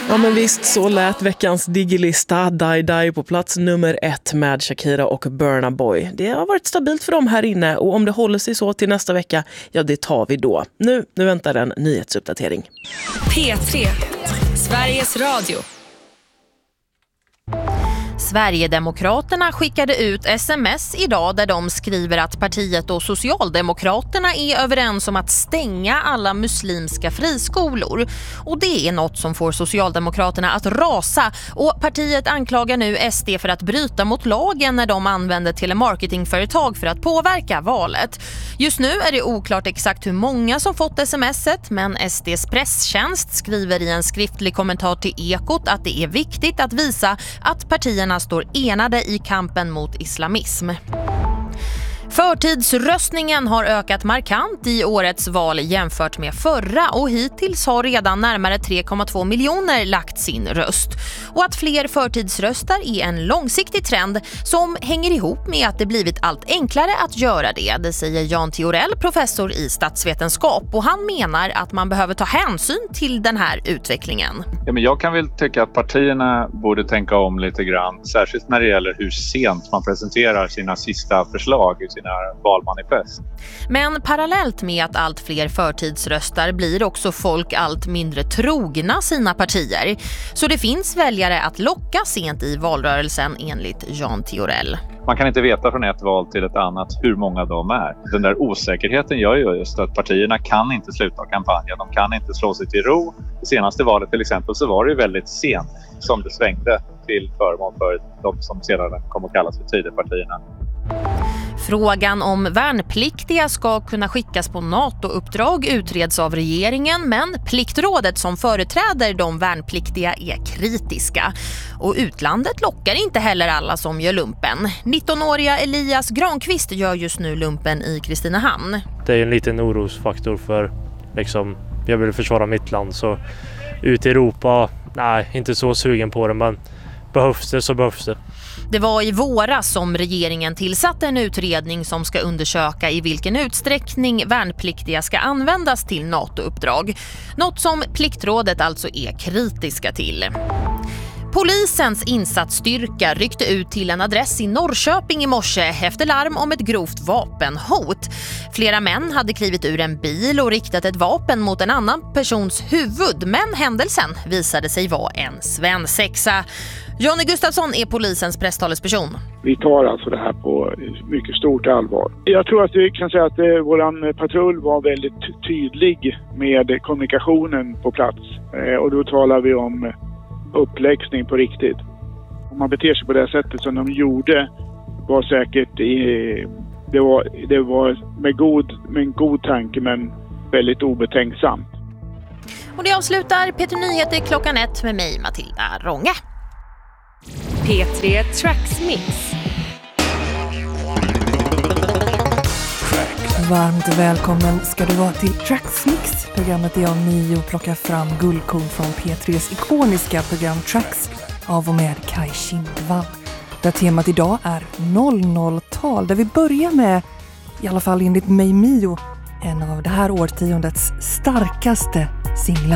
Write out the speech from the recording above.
Ja men visst, så lät veckans digilista Die Die på plats nummer 1 med Shakira och Burna Boy. Det har varit stabilt för dem här inne och om det håller sig så till nästa vecka, ja det tar vi då. Nu väntar en nyhetsuppdatering. P3, Sveriges Radio. Sverigedemokraterna skickade ut sms idag där de skriver att partiet och Socialdemokraterna är överens om att stänga alla muslimska friskolor. Och det är något som får Socialdemokraterna att rasa och partiet anklagar nu SD för att bryta mot lagen när de använder telemarketingföretag för att påverka valet. Just nu är det oklart exakt hur många som fått smset, men SDs presstjänst skriver i en skriftlig kommentar till Ekot att det är viktigt att visa att partierna står enade i kampen mot islamism. Förtidsröstningen har ökat markant i årets val jämfört med förra och hittills har redan närmare 3,2 miljoner lagt sin röst. Och att fler förtidsröstar är en långsiktig trend som hänger ihop med att det blivit allt enklare att göra det. Det säger Jan Theorell, professor i statsvetenskap, och han menar att man behöver ta hänsyn till den här utvecklingen. Ja, men jag kan väl tycka att partierna borde tänka om lite grann, särskilt när det gäller hur sent man presenterar sina sista förslag i sina valmanifest. Men parallellt med att allt fler förtidsröstar blir också folk allt mindre trogna sina partier. Så det finns väljare att locka sent i valrörelsen enligt Jan Theorell. Man kan inte veta från ett val till ett annat hur många de är. Den där osäkerheten gör ju just att partierna kan inte sluta kampanjen. De kan inte slå sig till ro. Det senaste valet till exempel så var det ju väldigt sent som det svängde till förmån för de som sedan kom att kallas för Tidöpartierna. Frågan om värnpliktiga ska kunna skickas på NATO-uppdrag utreds av regeringen, men Pliktrådet som företräder de värnpliktiga är kritiska. Och utlandet lockar inte heller alla som gör lumpen. 19-åriga Elias Granqvist gör just nu lumpen i Kristinehamn. Det är en liten orosfaktor för jag vill försvara mitt land, så ut i Europa, nej, inte så sugen på det, men behövs det så behövs det. Det var i våras som regeringen tillsatte en utredning som ska undersöka i vilken utsträckning värnpliktiga ska användas till NATO-uppdrag. Något som Pliktrådet alltså är kritiska till. Polisens insatsstyrka ryckte ut till en adress i Norrköping i morse efter larm om ett grovt vapenhot. Flera män hade klivit ur en bil och riktat ett vapen mot en annan persons huvud, men händelsen visade sig vara en svensexa. Johnny Gustafsson är polisens presstalesperson. Vi tar alltså det här på mycket stort allvar. Jag tror att vi kan säga att våran patrull var väldigt tydlig med kommunikationen på plats. Och då talar vi om uppläxning på riktigt. Om man beter sig på det sättet som de gjorde var säkert det var med en god tanke men väldigt obetänksamt. Och det avslutar P3 Nyheter klockan 1 med mig, Matilda Ronge. P3 Tracks Mix. Varmt välkommen ska du vara till Tracks Mix, programmet där jag Mio plockar fram guldkorn från P3s ikoniska program Tracks av och med Kai Kindvall. Där temat idag är 00-tal, där vi börjar med, i alla fall enligt mig Mio, en av det här årtiondets starkaste singlar.